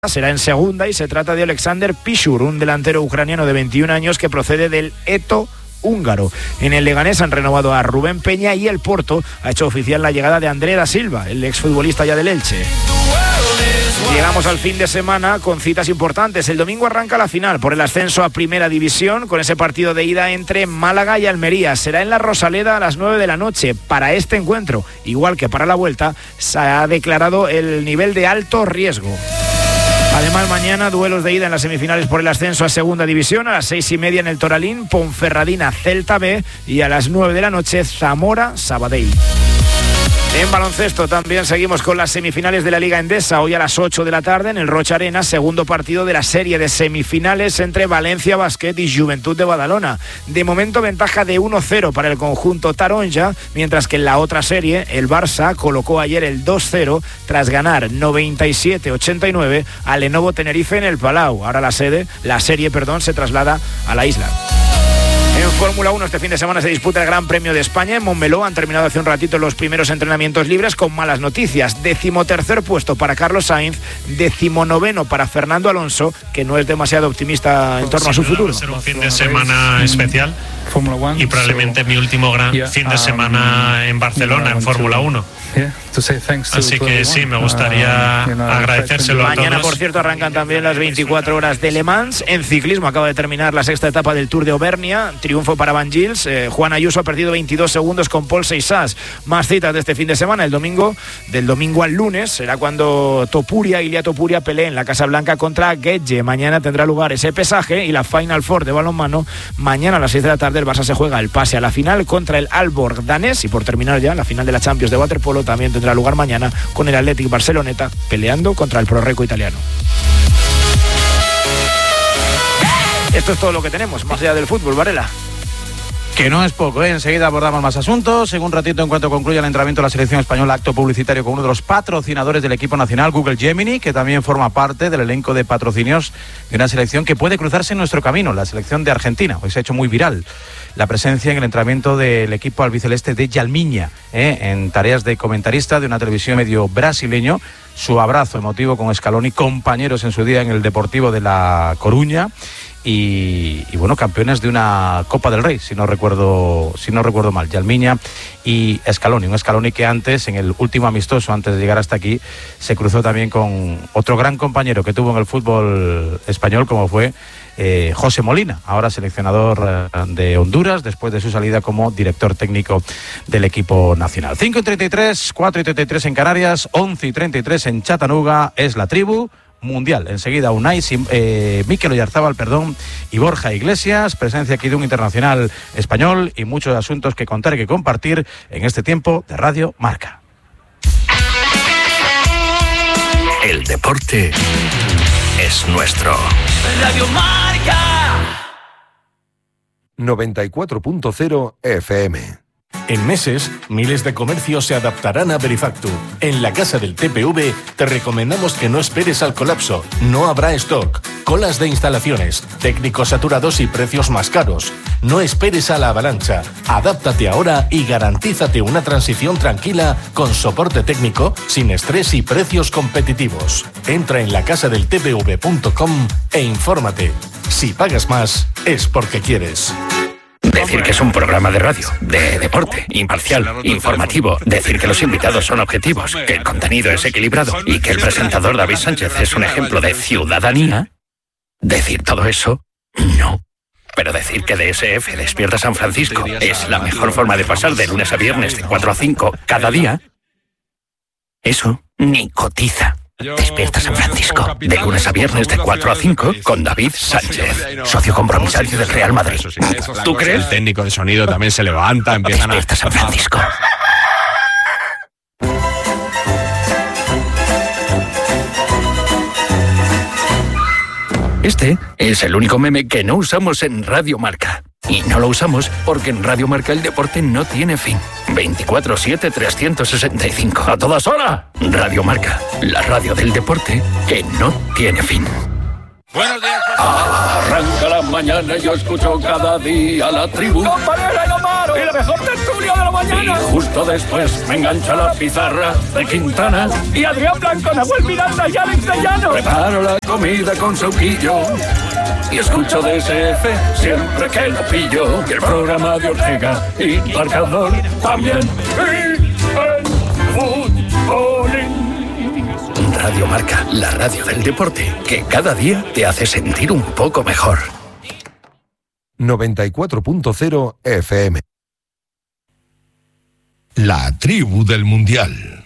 será en segunda y se trata de Alexander Pishur, un delantero ucraniano de 21 años que procede del Eto húngaro. En el Leganés han renovado a Rubén Peña y el Porto ha hecho oficial la llegada de André da Silva, el exfutbolista ya del Elche. Llegamos al fin de semana con citas importantes. El domingo arranca la final por el ascenso a Primera División con ese partido de ida entre Málaga y Almería. Será en la Rosaleda a las 9 de la noche. Para este encuentro, igual que para la vuelta, se ha declarado el nivel de alto riesgo. Además, mañana duelos de ida en las semifinales por el ascenso a Segunda División. A las 6:30 en el Toralín, Ponferradina Celta B, y a las 9 de la noche Zamora Sabadell. En baloncesto también seguimos con las semifinales de la Liga Endesa. Hoy a las 8 de la tarde en el Rocha Arena, segundo partido de la serie de semifinales entre Valencia Basket y Juventud de Badalona. De momento ventaja de 1-0 para el conjunto taronja, mientras que en la otra serie el Barça colocó ayer el 2-0 tras ganar 97-89 al Lenovo Tenerife en el Palau. Ahora la serie se traslada a la isla. En Fórmula 1 este fin de semana se disputa el Gran Premio de España. En Montmeló han terminado hace un ratito los primeros entrenamientos libres con malas noticias. 13º puesto para Carlos Sainz, 19º para Fernando Alonso, que no es demasiado optimista en torno a su futuro. Va a ser un fin de semana especial y probablemente mi último gran fin de semana en Barcelona en Fórmula 1. Así que sí, me gustaría agradecérselo a todos. Mañana, por cierto, arrancan también las 24 horas de Le Mans. En ciclismo acaba de terminar la sexta etapa del Tour de Auvernia. Triunfo para Van Gils. Juan Ayuso ha perdido 22 segundos con Paul Seixas. Más citas de este fin de semana. Del domingo al lunes será cuando Ilia Topuria pelee en la Casa Blanca contra Getge. Mañana tendrá lugar ese pesaje y la Final Four de balonmano. Mañana a las 6 de la tarde el Barça se juega el pase a la final contra el Aalborg danés. Y por terminar ya, la final de la Champions de waterpolo también tendrá lugar mañana con el Athletic Barceloneta peleando contra el Prorreco italiano. Esto es todo lo que tenemos, más allá del fútbol, Varela. Que no es poco, ¿eh? Enseguida abordamos más asuntos. En un ratito, en cuanto concluya el entrenamiento de la selección española, acto publicitario con uno de los patrocinadores del equipo nacional, Google Gemini, que también forma parte del elenco de patrocinios de una selección que puede cruzarse en nuestro camino, la selección de Argentina. Hoy se ha hecho muy viral la presencia en el entrenamiento del equipo albiceleste de Yalmiña, en tareas de comentarista de una televisión medio brasileño. Su abrazo emotivo con Scaloni, compañeros en su día en el Deportivo de La Coruña. Y bueno, campeones de una Copa del Rey, si no recuerdo mal, Yalmiña y Scaloni. Un Scaloni que antes, en el último amistoso, antes de llegar hasta aquí, se cruzó también con otro gran compañero que tuvo en el fútbol español, como fue José Molina, ahora seleccionador de Honduras, después de su salida como director técnico del equipo nacional. 5:33, 4:33 en Canarias, 11:33 en Chattanooga. Es la tribu mundial. Enseguida Mikel Oyarzábal, y Borja Iglesias, presencia aquí de un internacional español y muchos asuntos que contar y que compartir en este tiempo de Radio Marca. El deporte es nuestro. Radio Marca 94.0 FM. En meses, miles de comercios se adaptarán a Verifactu. En la Casa del TPV te recomendamos que no esperes al colapso. No habrá stock, colas de instalaciones, técnicos saturados y precios más caros. No esperes a la avalancha. Adáptate ahora y garantízate una transición tranquila con soporte técnico, sin estrés y precios competitivos. Entra en lacasadeltpv.com e infórmate. Si pagas más, es porque quieres. Decir que es un programa de radio, de deporte, imparcial, informativo. Decir que los invitados son objetivos, que el contenido es equilibrado y que el presentador David Sánchez es un ejemplo de ciudadanía. Decir todo eso, no. Pero decir que DSF Despierta San Francisco es la mejor forma de pasar de lunes a viernes de 4 a 5 cada día, eso ni cotiza. Despierta San Francisco, de lunes a viernes de 4 a 5 con David Sánchez, socio compromisario del Real Madrid. ¿Tú crees? El técnico de sonido también se levanta, empiezan a... Despierta San Francisco. Este es el único meme que no usamos en Radio Marca. Y no lo usamos porque en Radio Marca el deporte no tiene fin. 24/7, 365. ¡A todas horas! Radio Marca, la radio del deporte que no tiene fin. Buenos días. Arranca la mañana y yo escucho cada día la tribu. Con Varela y Amaro y la mejor tertulia de la mañana. Y justo después me engancha la pizarra de Quintana. Y Adrián Blanco, Nahuel Miranda y Alex de Llano. Preparo la comida con Sauquillo y escucho DSF siempre que lo pillo. Y el programa de Ortega y Marcador también. Y el fútbolín. Radio Marca, la radio del deporte, que cada día te hace sentir un poco mejor. 94.0 FM. La tribu del Mundial.